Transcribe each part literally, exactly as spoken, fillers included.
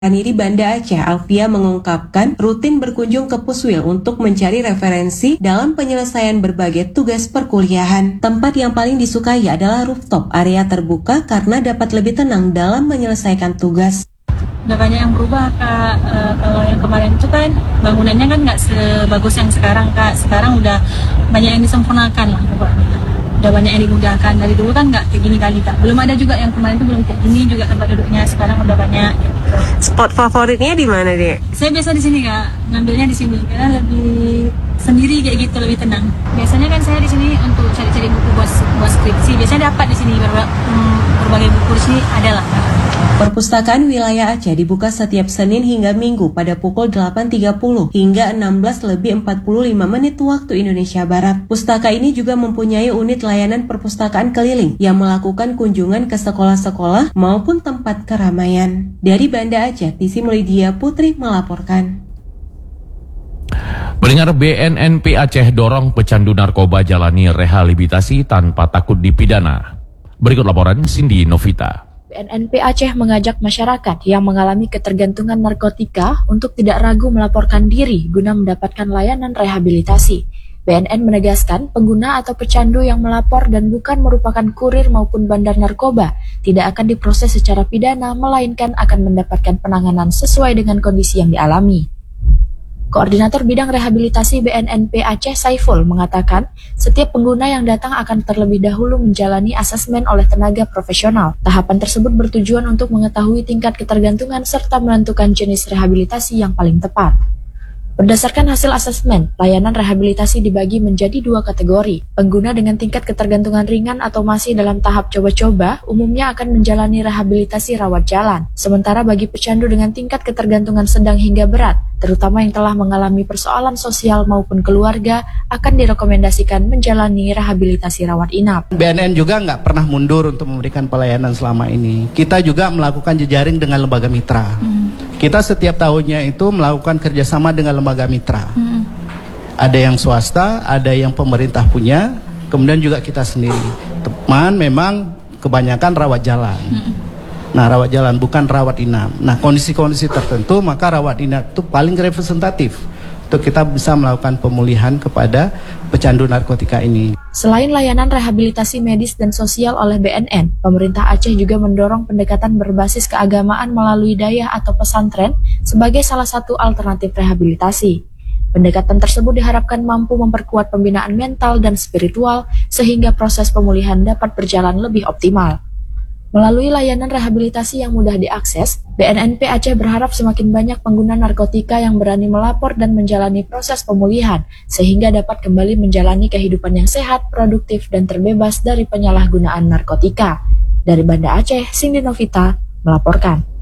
Di Banda Aceh, Alfia mengungkapkan rutin berkunjung ke Puswil untuk mencari referensi dalam penyelesaian berbagai tugas perkuliahan. Tempat yang paling disukai adalah rooftop, area terbuka karena dapat lebih tenang dalam menyelesaikan tugas. Udah banyak yang berubah Kak, e, kalau yang kemarin itu kan bangunannya kan nggak sebagus yang sekarang Kak. Sekarang udah banyak yang disempurnakan lah pokoknya. Udah banyak yang dimudahkan, dari dulu kan nggak kayak gini kali Kak. Belum ada juga yang kemarin itu belum kayak gini juga tempat duduknya, sekarang udah banyak. Spot favoritnya di mana deh? Saya biasa di sini Kak, ngambilnya di sini karena lebih sendiri kayak gitu, lebih tenang. Biasanya kan saya di sini untuk cari-cari buku buat buat skripsi. Biasanya dapat di sini berbagai, hmm, berbagai buku di sini adalah. Perpustakaan wilayah Aceh dibuka setiap Senin hingga Minggu pada pukul delapan tiga puluh hingga enam belas lebih empat puluh lima menit waktu Indonesia Barat. Pustaka ini juga mempunyai unit layanan perpustakaan keliling yang melakukan kunjungan ke sekolah-sekolah maupun tempat keramaian. Dari Banda Aceh, Tisi Melidia Putri melaporkan. Pendengar, B N N P Aceh dorong pecandu narkoba jalani rehabilitasi tanpa takut dipidana. Berikut laporan Cindy Novita. B N N P Aceh mengajak masyarakat yang mengalami ketergantungan narkotika untuk tidak ragu melaporkan diri guna mendapatkan layanan rehabilitasi. B N N menegaskan pengguna atau pecandu yang melapor dan bukan merupakan kurir maupun bandar narkoba tidak akan diproses secara pidana, melainkan akan mendapatkan penanganan sesuai dengan kondisi yang dialami. Koordinator Bidang Rehabilitasi B N N P Aceh Saiful mengatakan, setiap pengguna yang datang akan terlebih dahulu menjalani asesmen oleh tenaga profesional. Tahapan tersebut bertujuan untuk mengetahui tingkat ketergantungan serta menentukan jenis rehabilitasi yang paling tepat. Berdasarkan hasil asesmen, layanan rehabilitasi dibagi menjadi dua kategori. Pengguna dengan tingkat ketergantungan ringan atau masih dalam tahap coba-coba umumnya akan menjalani rehabilitasi rawat jalan. Sementara bagi pecandu dengan tingkat ketergantungan sedang hingga berat, terutama yang telah mengalami persoalan sosial maupun keluarga, akan direkomendasikan menjalani rehabilitasi rawat inap. B N N juga nggak pernah mundur untuk memberikan pelayanan selama ini. Kita juga melakukan jejaring dengan lembaga mitra. Hmm. Kita setiap tahunnya itu melakukan kerjasama dengan lembaga mitra. Hmm. Ada yang swasta, ada yang pemerintah punya, kemudian juga kita sendiri. Teman memang kebanyakan rawat jalan. Hmm. Nah, rawat jalan bukan rawat inap. Nah, kondisi-kondisi tertentu maka rawat inap itu paling representatif untuk kita bisa melakukan pemulihan kepada pecandu narkotika ini. Selain layanan rehabilitasi medis dan sosial oleh B N N, pemerintah Aceh juga mendorong pendekatan berbasis keagamaan melalui dayah atau pesantren sebagai salah satu alternatif rehabilitasi. Pendekatan tersebut diharapkan mampu memperkuat pembinaan mental dan spiritual sehingga proses pemulihan dapat berjalan lebih optimal. Melalui layanan rehabilitasi yang mudah diakses, B N N P Aceh berharap semakin banyak pengguna narkotika yang berani melapor dan menjalani proses pemulihan, sehingga dapat kembali menjalani kehidupan yang sehat, produktif, dan terbebas dari penyalahgunaan narkotika. Dari Banda Aceh, Cindy Novita melaporkan.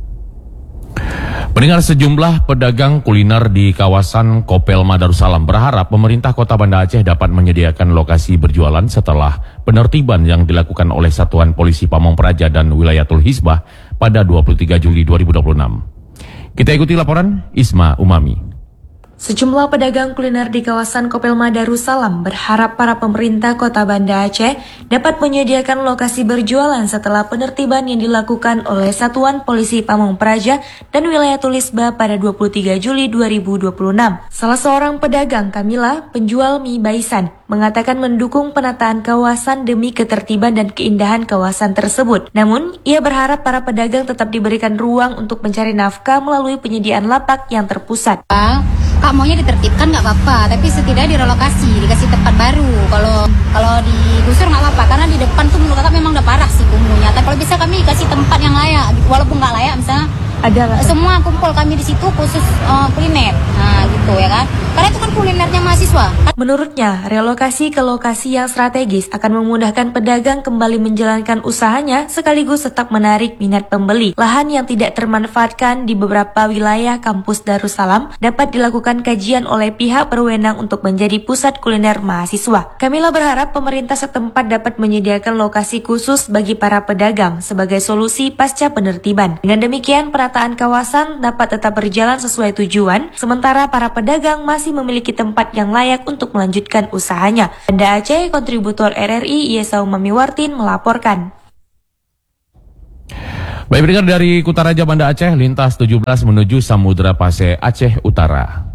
Pendengar, sejumlah pedagang kuliner di kawasan Kopelma Darussalam berharap pemerintah Kota Banda Aceh dapat menyediakan lokasi berjualan setelah penertiban yang dilakukan oleh Satuan Polisi Pamong Praja dan Wilayatul Hisbah pada dua puluh tiga Juli dua ribu dua puluh enam. Kita ikuti laporan Isma Umami. Sejumlah pedagang kuliner di kawasan Kopelma Darussalam berharap para pemerintah Kota Banda Aceh dapat menyediakan lokasi berjualan setelah penertiban yang dilakukan oleh Satuan Polisi Pamong Praja dan Wilayatul Hisbah pada dua puluh tiga Juli dua ribu dua puluh enam. Salah seorang pedagang, Kamila, penjual mie Baisan, mengatakan mendukung penataan kawasan demi ketertiban dan keindahan kawasan tersebut. Namun, ia berharap para pedagang tetap diberikan ruang untuk mencari nafkah melalui penyediaan lapak yang terpusat. Kak, maunya ditertibkan nggak apa-apa, tapi setidaknya direlokasi, dikasih tempat baru. Kalau kalau digusur nggak apa-apa, karena di depan tuh menurut kakak memang udah parah sih kumuhnya. Tapi kalau bisa kami kasih tempat yang layak, walaupun nggak layak, misalnya ada semua kumpul kami di situ khusus uh, kuliner, nah gitu ya kan. Karena itu kan kulinernya mahasiswa. Menurutnya, relokasi ke lokasi yang strategis akan memudahkan pedagang kembali menjalankan usahanya sekaligus tetap menarik minat pembeli. Lahan yang tidak termanfaatkan di beberapa wilayah kampus Darussalam dapat dilakukan kajian oleh pihak berwenang untuk menjadi pusat kuliner mahasiswa. Kamila berharap pemerintah setempat dapat menyediakan lokasi khusus bagi para pedagang sebagai solusi pasca penertiban. Dengan demikian, penataan kawasan dapat tetap berjalan sesuai tujuan, sementara para pedagang masih memiliki tempat yang layak untuk melanjutkan usahanya. Banda Aceh, kontributor R R I Yesa Umami Wartin melaporkan. Baik, pendengar, dari Kutaraja Banda Aceh, lintas tujuh belas menuju Samudra Pasai, Aceh Utara.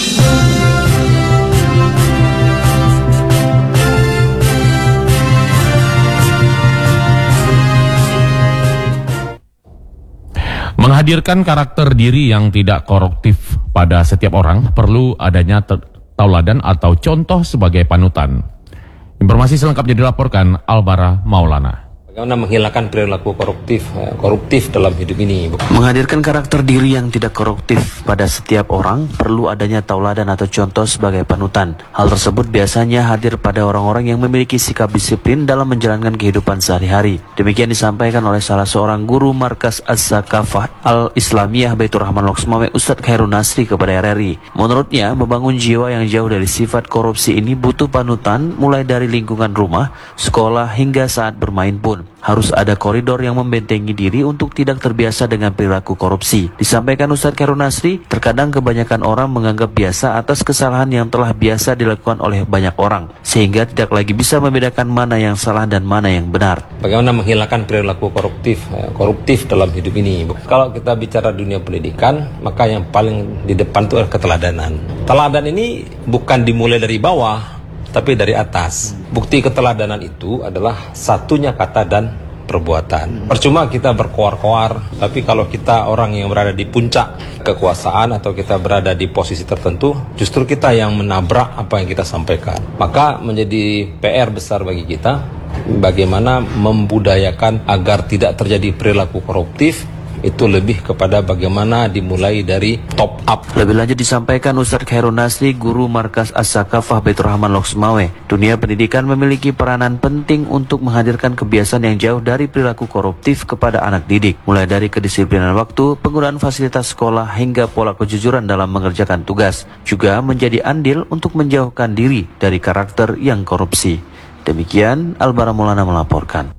Menghadirkan karakter diri yang tidak koruptif pada setiap orang perlu adanya tauladan atau contoh sebagai panutan. Informasi selengkapnya dilaporkan Albara Maulana. Bagaimana menghilangkan perilaku koruptif koruptif dalam hidup ini? Menghadirkan karakter diri yang tidak koruptif pada setiap orang perlu adanya tauladan atau contoh sebagai panutan. Hal tersebut biasanya hadir pada orang-orang yang memiliki sikap disiplin dalam menjalankan kehidupan sehari-hari. Demikian disampaikan oleh salah seorang guru Markas Az-Zakafah Al-Islamiyah Baitur Rahman Loksmawe, Ustadz Khairun Nasri kepada R R I. Menurutnya, membangun jiwa yang jauh dari sifat korupsi ini butuh panutan mulai dari lingkungan rumah, sekolah hingga saat bermain pun. Harus ada koridor yang membentengi diri untuk tidak terbiasa dengan perilaku korupsi. Disampaikan Ustadz Khairun Nasri, terkadang kebanyakan orang menganggap biasa atas kesalahan yang telah biasa dilakukan oleh banyak orang, sehingga tidak lagi bisa membedakan mana yang salah dan mana yang benar. Bagaimana menghilangkan perilaku koruptif koruptif dalam hidup ini? Kalau kita bicara dunia pendidikan, maka yang paling di depan itu adalah keteladanan. Teladan ini bukan dimulai dari bawah, tapi dari atas. Bukti keteladanan itu adalah satunya kata dan perbuatan. Percuma kita berkoar-koar, tapi kalau kita orang yang berada di puncak kekuasaan atau kita berada di posisi tertentu, justru kita yang menabrak apa yang kita sampaikan. Maka menjadi P R besar bagi kita, bagaimana membudayakan agar tidak terjadi perilaku koruptif. Itu lebih kepada bagaimana dimulai dari top up. Lebih lanjut disampaikan Ustadz Khairun Nasri, guru Markas Az-Zakafah Baitur Rahman Loksmawe, dunia pendidikan memiliki peranan penting untuk menghadirkan kebiasaan yang jauh dari perilaku koruptif kepada anak didik, mulai dari kedisiplinan waktu, penggunaan fasilitas sekolah, hingga pola kejujuran dalam mengerjakan tugas, juga menjadi andil untuk menjauhkan diri dari karakter yang korupsi. Demikian Albara Maulana melaporkan.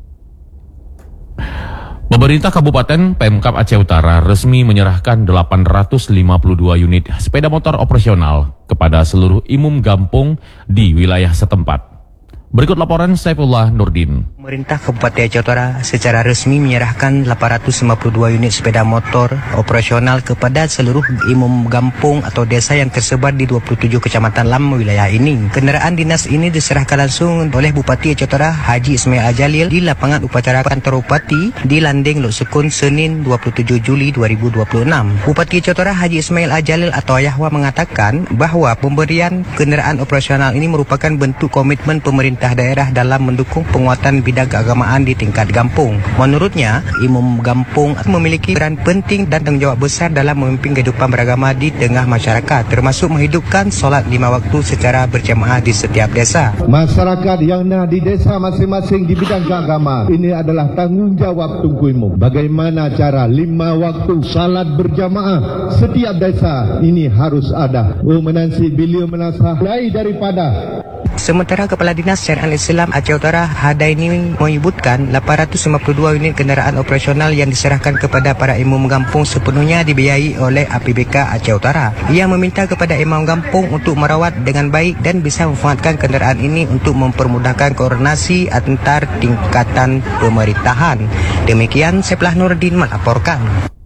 Pemerintah Kabupaten Pemkab Aceh Utara resmi menyerahkan delapan ratus lima puluh dua unit sepeda motor operasional kepada seluruh imum gampung di wilayah setempat. Berikut laporan Saifullah Nurdin. Pemerintah Kabupaten Aceh Utara secara resmi menyerahkan delapan ratus lima puluh dua unit sepeda motor operasional kepada seluruh imum gampung atau desa yang tersebar di dua puluh tujuh kecamatan Lam wilayah ini. Kendaraan dinas ini diserahkan langsung oleh Bupati Aceh Utara Haji Ismail Al-Jalil di lapangan upacara kantor Bupati di Landing Lok Sukun Senin dua puluh tujuh Juli dua ribu dua puluh enam. Bupati Aceh Utara Haji Ismail Al-Jalil atau Yahwa mengatakan bahwa pemberian kendaraan operasional ini merupakan bentuk komitmen pemerintah daerah dalam mendukung penguatan bidang keagamaan di tingkat gampung. Menurutnya, imam gampung memiliki peran penting dan tanggung jawab besar dalam memimpin kehidupan beragama di tengah masyarakat, termasuk menghidupkan solat lima waktu secara berjamaah di setiap desa. Masyarakat yang ada di desa masing-masing di bidang keagamaan ini adalah tanggung jawab Tunku Imam. Bagaimana cara lima waktu salat berjamaah setiap desa ini harus ada. Oh, menansi beliau menasah mulai daripada. Sementara Kepala Dinas Syariat Islam Aceh Utara Hadaini menyebutkan delapan ratus lima puluh dua unit kendaraan operasional yang diserahkan kepada para imam gampung sepenuhnya dibiayai oleh A P B K Aceh Utara. Ia meminta kepada imam gampung untuk merawat dengan baik dan bisa memanfaatkan kendaraan ini untuk mempermudahkan koordinasi antar tingkatan pemerintahan. Demikian Saifullah Nurdin melaporkan.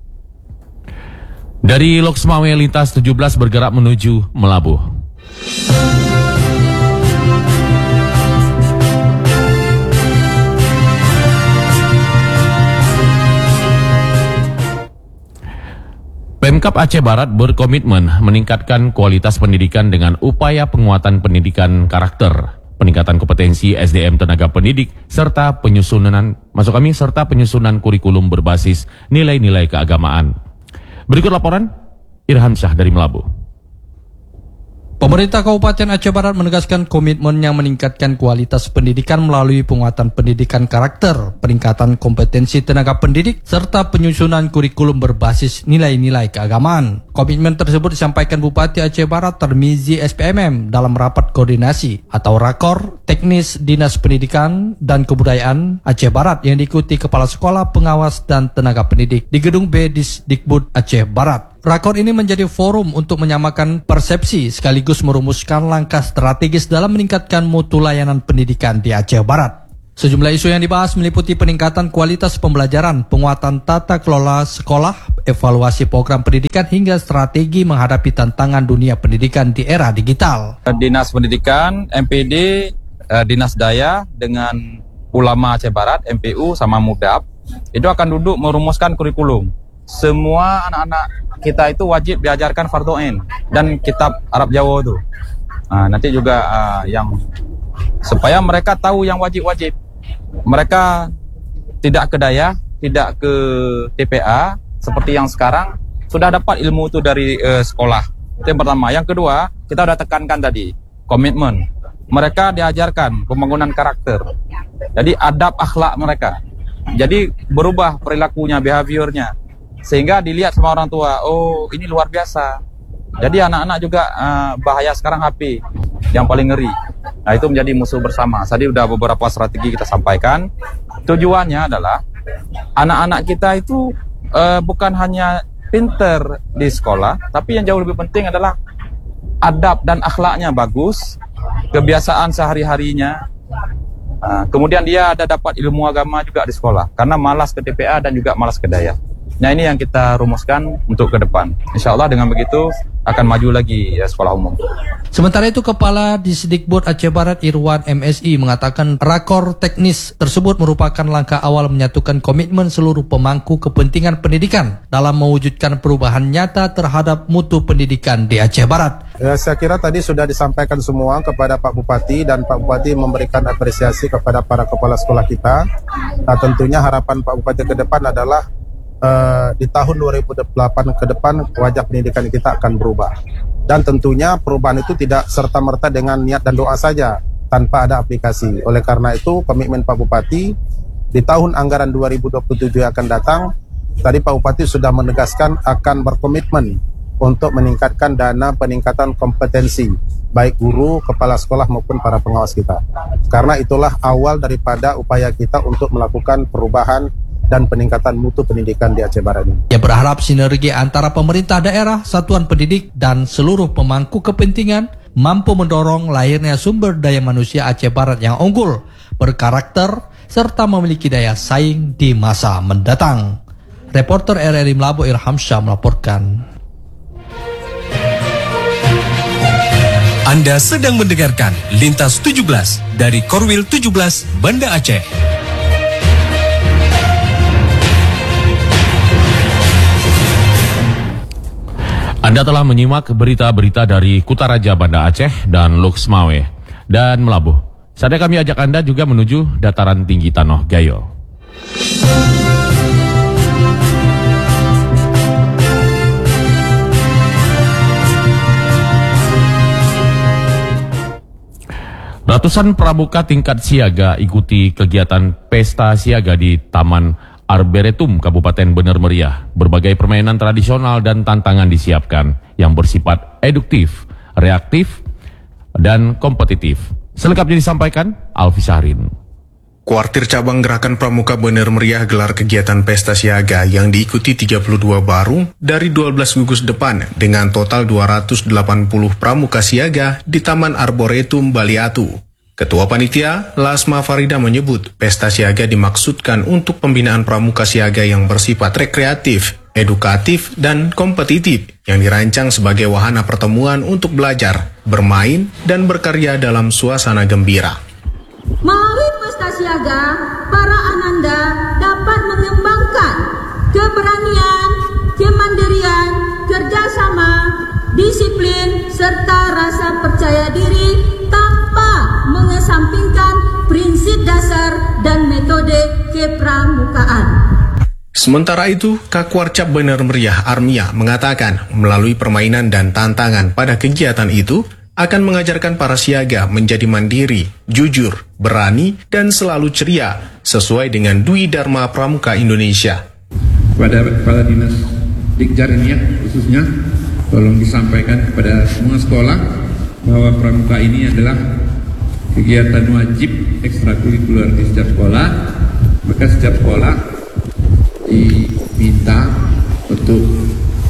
Dari Loksmawe, lintas tujuh belas bergerak menuju Melabuh. Pemkab Aceh Barat berkomitmen meningkatkan kualitas pendidikan dengan upaya penguatan pendidikan karakter, peningkatan kompetensi S D M tenaga pendidik, serta penyusunan masuk kami serta penyusunan kurikulum berbasis nilai-nilai keagamaan. Berikut laporan Irham Syah dari Melabuh. Pemerintah Kabupaten Aceh Barat menegaskan komitmennya meningkatkan kualitas pendidikan melalui penguatan pendidikan karakter, peningkatan kompetensi tenaga pendidik, serta penyusunan kurikulum berbasis nilai-nilai keagamaan. Komitmen tersebut disampaikan Bupati Aceh Barat Termizi S P M M dalam rapat koordinasi atau rakor teknis Dinas Pendidikan dan Kebudayaan Aceh Barat yang diikuti Kepala Sekolah, Pengawas, dan Tenaga Pendidik di Gedung B Disdikbud Aceh Barat. Rakor ini menjadi forum untuk menyamakan persepsi sekaligus merumuskan langkah strategis dalam meningkatkan mutu layanan pendidikan di Aceh Barat. Sejumlah isu yang dibahas meliputi peningkatan kualitas pembelajaran, penguatan tata kelola sekolah, evaluasi program pendidikan hingga strategi menghadapi tantangan dunia pendidikan di era digital. Dinas Pendidikan, M P D, eh, Dinas Daya dengan ulama Aceh Barat, M P U sama Mudap, itu akan duduk merumuskan kurikulum. Semua anak-anak kita itu wajib diajarkan Fardhu Ain dan kitab Arab Jawa itu. Nah, nanti juga uh, yang supaya mereka tahu yang wajib-wajib. Mereka tidak ke daya, tidak ke T P A seperti yang sekarang, sudah dapat ilmu itu dari uh, sekolah. Itu yang pertama. Yang kedua, kita sudah tekankan tadi, komitmen. Mereka diajarkan pembangunan karakter. Jadi adab akhlak mereka. Jadi berubah perilakunya, behaviornya. Sehingga dilihat sama orang tua, oh ini luar biasa. Jadi anak-anak juga uh, bahaya sekarang H P yang paling ngeri. Nah itu menjadi musuh bersama. Tadi udah beberapa strategi kita sampaikan. Tujuannya adalah anak-anak kita itu uh, bukan hanya pinter di sekolah, tapi yang jauh lebih penting adalah adab dan akhlaknya bagus, kebiasaan sehari-harinya. Uh, kemudian dia ada dapat ilmu agama juga di sekolah, karena malas ke T P A dan juga malas ke daya. Nah ini yang kita rumuskan untuk ke depan. Insya Allah dengan begitu akan maju lagi ya, sekolah umum. Sementara itu Kepala Disdikbud Aceh Barat Irwan M S I mengatakan rakor teknis tersebut merupakan langkah awal menyatukan komitmen seluruh pemangku kepentingan pendidikan dalam mewujudkan perubahan nyata terhadap mutu pendidikan di Aceh Barat. Ya, saya kira tadi sudah disampaikan semua kepada Pak Bupati dan Pak Bupati memberikan apresiasi kepada para kepala sekolah kita. Nah tentunya harapan Pak Bupati ke depan adalah Uh, di tahun dua ribu delapan ke depan wajah pendidikan kita akan berubah, dan tentunya perubahan itu tidak serta-merta dengan niat dan doa saja tanpa ada aplikasi. Oleh karena itu komitmen Pak Bupati di tahun anggaran dua ribu dua puluh tujuh yang akan datang, tadi Pak Bupati sudah menegaskan akan berkomitmen untuk meningkatkan dana peningkatan kompetensi baik guru, kepala sekolah maupun para pengawas kita, karena itulah awal daripada upaya kita untuk melakukan perubahan dan peningkatan mutu pendidikan di Aceh Barat ini. Ia berharap sinergi antara pemerintah daerah, satuan pendidik, dan seluruh pemangku kepentingan mampu mendorong lahirnya sumber daya manusia Aceh Barat yang unggul, berkarakter, serta memiliki daya saing di masa mendatang. Reporter R R I Melabo Irhamsyah melaporkan. Anda sedang mendengarkan Lintas tujuh belas dari Korwil tujuh belas Banda Aceh. Anda telah menyimak berita-berita dari Kutaraja Banda Aceh dan Luxmawe dan Melabuh. Saatnya kami ajak Anda juga menuju dataran tinggi Tanoh Gayo. Ratusan pramuka tingkat siaga ikuti kegiatan pesta siaga di Taman Arboretum Kabupaten Bener Meriah. Berbagai permainan tradisional dan tantangan disiapkan yang bersifat eduktif, reaktif, dan kompetitif. Selengkapnya disampaikan Alfi Syahrin. Kuartir Cabang Gerakan Pramuka Bener Meriah gelar kegiatan pesta siaga yang diikuti tiga puluh dua baru dari dua belas gugus depan dengan total dua ratus delapan puluh pramuka siaga di Taman Arboretum Baliatu. Ketua Panitia, Lasma Farida menyebut pesta siaga dimaksudkan untuk pembinaan pramuka siaga yang bersifat rekreatif, edukatif, dan kompetitif yang dirancang sebagai wahana pertemuan untuk belajar, bermain, dan berkarya dalam suasana gembira. Melalui pesta siaga, para ananda dapat mengembangkan keberanian, kemandirian, kerjasama, disiplin, serta rasa percaya diri tanpa mengesampingkan prinsip dasar dan metode kepramukaan. Sementara itu, Kakwarcap Bener Meriah Armia mengatakan melalui permainan dan tantangan pada kegiatan itu akan mengajarkan para siaga menjadi mandiri, jujur, berani, dan selalu ceria sesuai dengan Dwi Dharma Pramuka Indonesia. Pada Kepala Dinas Dikjar ini ya, khususnya tolong disampaikan kepada semua sekolah bahwa pramuka ini adalah kegiatan wajib ekstrakurikuler di setiap sekolah. Maka setiap sekolah diminta untuk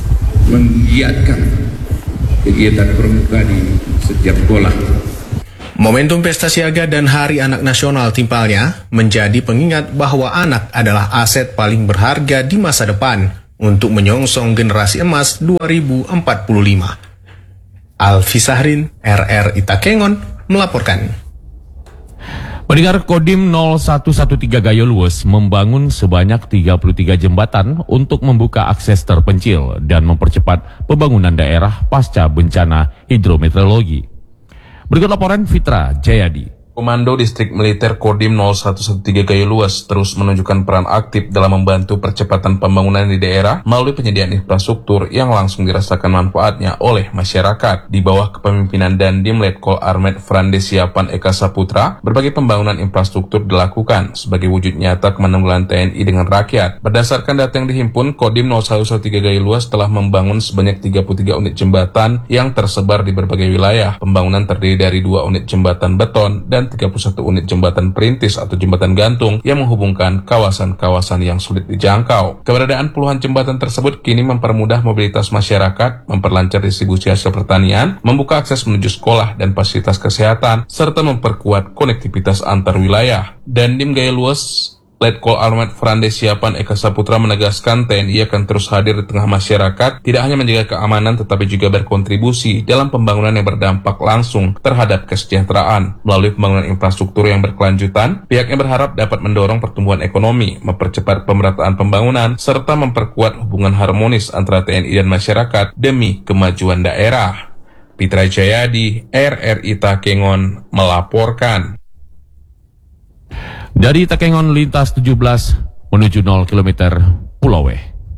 menggiatkan kegiatan pramuka di setiap sekolah. Momentum Pesta Siaga dan Hari Anak Nasional timpalnya menjadi pengingat bahwa anak adalah aset paling berharga di masa depan untuk menyongsong generasi emas dua ribu empat puluh lima. Alfi Sahrin, R R Itakengon, melaporkan. Pendengar, Kodim nol satu satu tiga Gayo Luwes membangun sebanyak tiga puluh tiga jembatan untuk membuka akses terpencil dan mempercepat pembangunan daerah pasca bencana hidrometeorologi. Berikut laporan Fitra Jayadi. Komando Distrik Militer Kodim nol satu satu tiga Gayo Luwes terus menunjukkan peran aktif dalam membantu percepatan pembangunan di daerah melalui penyediaan infrastruktur yang langsung dirasakan manfaatnya oleh masyarakat. Di bawah kepemimpinan Dandim Letkol Armet Frande Siapan Eka Saputra, berbagai pembangunan infrastruktur dilakukan sebagai wujud nyata kemanunggalan T N I dengan rakyat. Berdasarkan data yang dihimpun, Kodim nol satu satu tiga Gayo Luwes telah membangun sebanyak tiga puluh tiga unit jembatan yang tersebar di berbagai wilayah. Pembangunan terdiri dari dua unit jembatan beton dan tiga puluh satu unit jembatan perintis atau jembatan gantung yang menghubungkan kawasan-kawasan yang sulit dijangkau. Keberadaan puluhan jembatan tersebut kini mempermudah mobilitas masyarakat, memperlancar distribusi hasil pertanian, membuka akses menuju sekolah dan fasilitas kesehatan, serta memperkuat konektivitas antar wilayah. Dandim Gayo Luwes Letkol Armet Frande Siapan Eka Saputra menegaskan T N I akan terus hadir di tengah masyarakat, tidak hanya menjaga keamanan tetapi juga berkontribusi dalam pembangunan yang berdampak langsung terhadap kesejahteraan. Melalui pembangunan infrastruktur yang berkelanjutan, pihaknya berharap dapat mendorong pertumbuhan ekonomi, mempercepat pemerataan pembangunan, serta memperkuat hubungan harmonis antara T N I dan masyarakat demi kemajuan daerah. Fitra Jayadi, R R I Takengon, melaporkan. Dari Takengon lintas tujuh belas menuju nol kilometer Pulau W.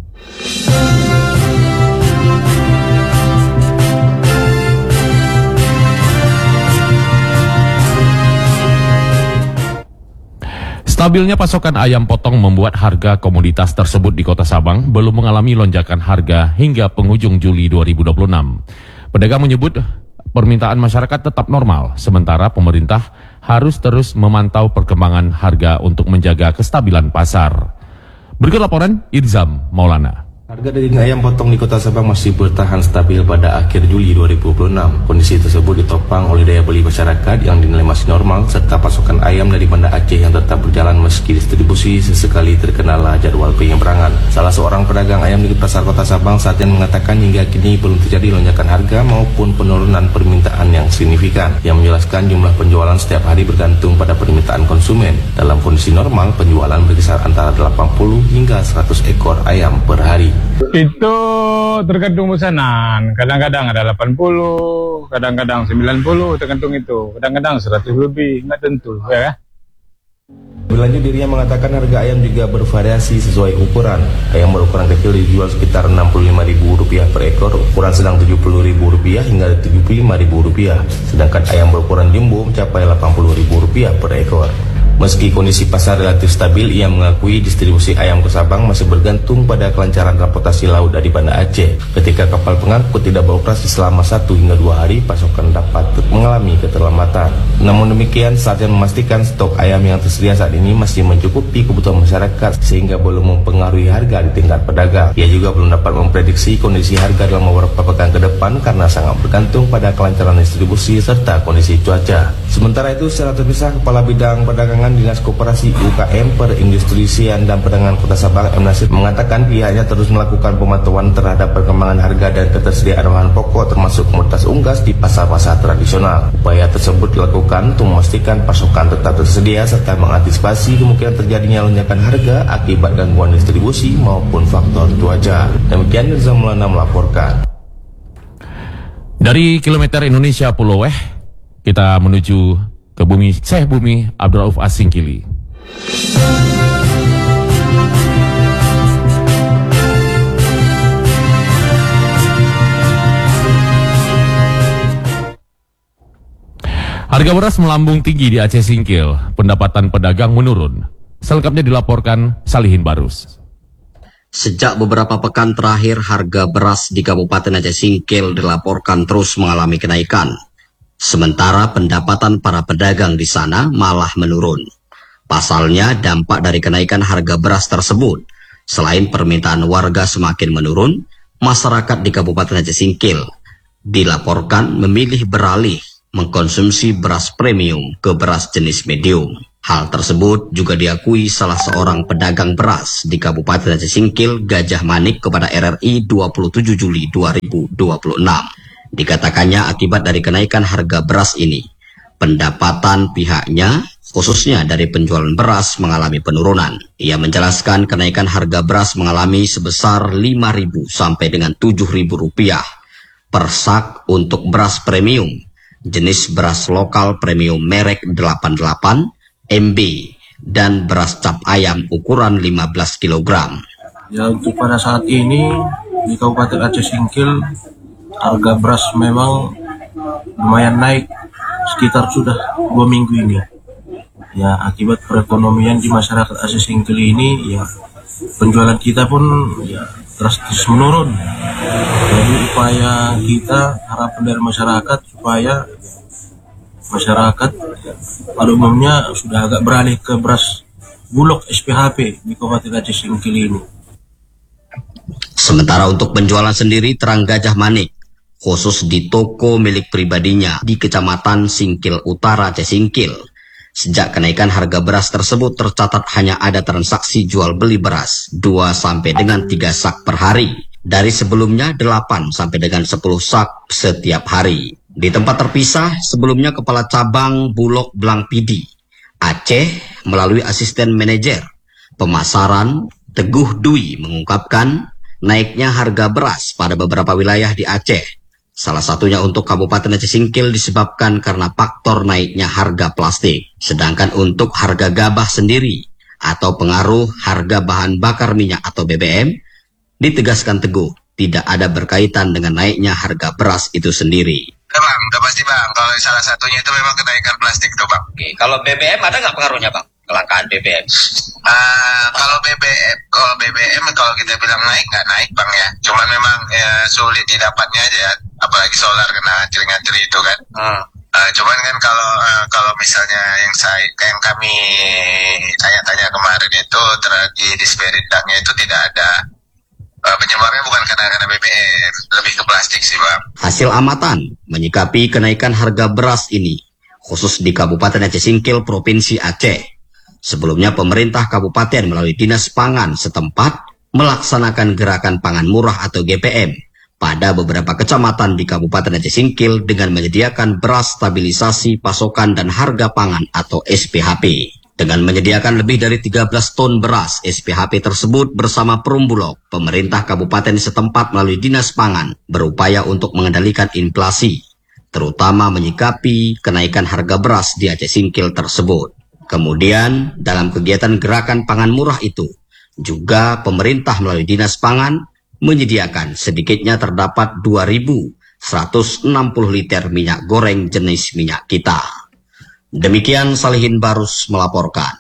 Stabilnya pasokan ayam potong membuat harga komoditas tersebut di Kota Sabang belum mengalami lonjakan harga hingga penghujung Juli dua ribu dua puluh enam. Pedagang menyebut permintaan masyarakat tetap normal, sementara pemerintah harus terus memantau perkembangan harga untuk menjaga kestabilan pasar. Berikut laporan Irzam Maulana. Harga daging ayam potong di Kota Sabang masih bertahan stabil pada akhir Juli dua ribu dua puluh enam. Kondisi tersebut ditopang oleh daya beli masyarakat yang dinilai masih normal, serta pasokan ayam dari Banda Aceh yang tetap berjalan meski distribusi sesekali terkendala jadwal penyeberangan. Salah seorang pedagang ayam di Pasar Kota Sabang saat ini mengatakan hingga kini belum terjadi lonjakan harga maupun penurunan permintaan yang signifikan. Yang menjelaskan jumlah penjualan setiap hari bergantung pada permintaan konsumen. Dalam kondisi normal, penjualan berkisar antara delapan puluh hingga seratus ekor ayam per hari. Itu tergantung pesanan, kadang-kadang ada delapan puluh, kadang-kadang sembilan puluh, tergantung itu, kadang-kadang seratus lebih, nggak tentu, ya. Berlanjut dirinya mengatakan harga ayam juga bervariasi sesuai ukuran. Ayam berukuran kecil dijual sekitar enam puluh lima ribu rupiah per ekor, ukuran sedang tujuh puluh ribu rupiah hingga tujuh puluh lima ribu rupiah, sedangkan ayam berukuran jumbo mencapai delapan puluh ribu rupiah per ekor. Meski kondisi pasar relatif stabil, ia mengakui distribusi ayam ke Sabang masih bergantung pada kelancaran transportasi laut dari Banda Aceh. Ketika kapal pengangkut tidak beroperasi selama satu hingga dua hari, pasokan dapat mengalami keterlambatan. Namun demikian, Sarjan memastikan stok ayam yang tersedia saat ini masih mencukupi kebutuhan masyarakat sehingga belum mempengaruhi harga di tingkat pedagang. Ia juga belum dapat memprediksi kondisi harga dalam beberapa pekan ke depan karena sangat bergantung pada kelancaran distribusi serta kondisi cuaca. Sementara itu, secara terpisah, Kepala Bidang Perdagangan Dinas Koperasi U K M Perindustrian dan Perdagangan Kota Sabang M Nasir mengatakan pihaknya terus melakukan pemantauan terhadap perkembangan harga dan ketersediaan bahan pokok termasuk komoditas unggas di pasar-pasar tradisional. Upaya tersebut dilakukan untuk memastikan pasokan tetap tersedia serta mengantisipasi kemungkinan terjadinya lonjakan harga akibat gangguan distribusi maupun faktor cuaca. Demikian Irzam Maulana melaporkan. Dari kilometer Indonesia Pulau Weh, kita menuju ke bumi Syekh Bumi Abdul Rauf Asingkili. Harga beras melambung tinggi di Aceh Singkil, pendapatan pedagang menurun. Selengkapnya dilaporkan Salihin Barus. Sejak beberapa pekan terakhir, harga beras di Kabupaten Aceh Singkil dilaporkan terus mengalami kenaikan. Sementara pendapatan para pedagang di sana malah menurun. Pasalnya, dampak dari kenaikan harga beras tersebut, selain permintaan warga semakin menurun, masyarakat di Kabupaten Aceh Singkil dilaporkan memilih beralih mengkonsumsi beras premium ke beras jenis medium. Hal tersebut juga diakui salah seorang pedagang beras di Kabupaten Aceh Singkil, Gajah Manik, kepada R R I dua puluh tujuh Juli dua ribu dua puluh enam. Dikatakannya akibat dari kenaikan harga beras ini, pendapatan pihaknya khususnya dari penjualan beras mengalami penurunan. Ia menjelaskan kenaikan harga beras mengalami sebesar lima ribu sampai dengan tujuh ribu rupiah per sak untuk beras premium, jenis beras lokal premium merek delapan puluh delapan M B, dan beras cap ayam ukuran lima belas kilogram. Ya, untuk pada saat ini di Kabupaten Aceh Singkil harga beras memang lumayan naik sekitar sudah dua minggu ini. Ya, akibat perekonomian di masyarakat Aceh Singkil ini, ya penjualan kita pun ya drastis menurun. Jadi upaya kita, harapan dari masyarakat supaya masyarakat pada umumnya sudah agak beralih ke beras bulog S P H P di Kabupaten Aceh Singkil ini. Sementara untuk penjualan sendiri, Terang Gajah Manik, khusus di toko milik pribadinya di Kecamatan Singkil Utara, Aceh Singkil, sejak kenaikan harga beras tersebut tercatat hanya ada transaksi jual beli beras dua sampai dengan tiga sak per hari, dari sebelumnya delapan sampai dengan sepuluh sak setiap hari. Di tempat terpisah, sebelumnya Kepala Cabang Bulog Blang Pidi Aceh melalui asisten manajer pemasaran Teguh Dwi mengungkapkan naiknya harga beras pada beberapa wilayah di Aceh. Salah satunya untuk Kabupaten Aceh Singkil disebabkan karena faktor naiknya harga plastik. Sedangkan untuk harga gabah sendiri atau pengaruh harga bahan bakar minyak atau B B M, ditegaskan Teguh tidak ada berkaitan dengan naiknya harga beras itu sendiri. Ya bang, udah pasti bang, kalau salah satunya itu memang kenaikan plastik tuh bang. Oke, kalau B B M ada nggak pengaruhnya bang? Kelangkaan B B M? Uh, kalau B B M, kalau B B M kalau kita bilang naik nggak naik bang ya. Cuman memang ya, sulit didapatnya aja ya. Apalagi solar kena anjir-anjir itu kan. Hmm. Uh, cuman kan kalau uh, kalau misalnya yang saya yang kami tanya-tanya kemarin itu di Disperidaknya itu tidak ada. Uh, penyebabnya bukan karena karena B B M, lebih ke plastik sih bang. Hasil amatan menyikapi kenaikan harga beras ini, khusus di Kabupaten Aceh Singkil, Provinsi Aceh. Sebelumnya pemerintah kabupaten melalui Dinas Pangan setempat melaksanakan gerakan pangan murah atau G P M pada beberapa kecamatan di Kabupaten Aceh Singkil dengan menyediakan beras stabilisasi pasokan dan harga pangan atau S P H P. Dengan menyediakan lebih dari tiga belas ton beras S P H P tersebut bersama Perumbulog, pemerintah kabupaten setempat melalui Dinas Pangan berupaya untuk mengendalikan inflasi, terutama menyikapi kenaikan harga beras di Aceh Singkil tersebut. Kemudian dalam kegiatan gerakan pangan murah itu, juga pemerintah melalui Dinas Pangan menyediakan sedikitnya terdapat dua ribu seratus enam puluh liter minyak goreng jenis minyak kita. Demikian Salihin Barus melaporkan.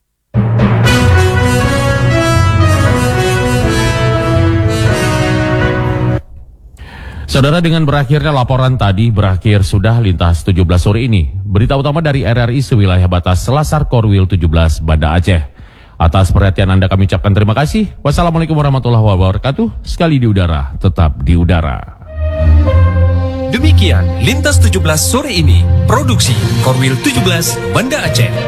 Saudara, dengan berakhirnya laporan tadi, berakhir sudah Lintas tujuh belas sore ini. Berita utama dari R R I sewilayah batas Selasar Korwil tujuh belas Banda Aceh. Atas perhatian Anda kami ucapkan terima kasih. Wassalamualaikum warahmatullahi wabarakatuh. Sekali di udara, tetap di udara. Demikian Lintas tujuh belas sore ini, produksi Korwil tujuh belas Banda Aceh.